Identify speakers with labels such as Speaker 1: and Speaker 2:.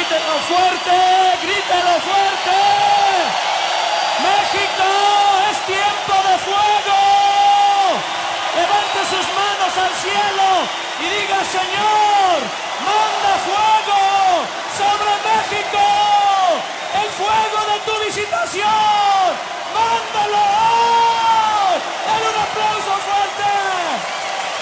Speaker 1: Grítelo fuerte, grítelo fuerte. México, es tiempo de fuego. Levante sus manos al cielo y diga: Señor, manda fuego sobre México. El fuego de tu visitación.